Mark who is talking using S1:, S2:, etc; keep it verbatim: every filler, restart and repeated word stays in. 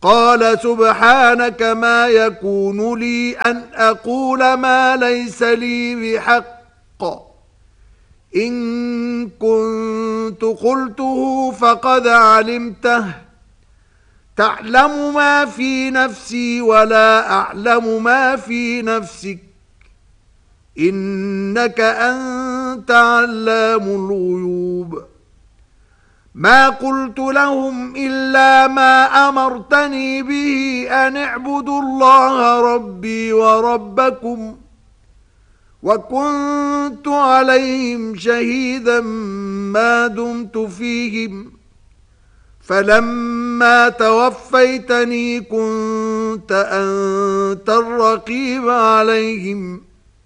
S1: قال سبحانك ما يكون لي أن أقول ما ليس لي بحق إن كنت قلته فقد علمته تعلم ما في نفسي ولا أعلم ما في نفسك إنك أنت علام الغيوب ما قلت لهم إلا ما أمرتني به أن اعبدوا الله ربي وربكم وكنت عليهم شهيدا ما دمت فيهم فلما توفيتني كنت أنت الرقيب عليهم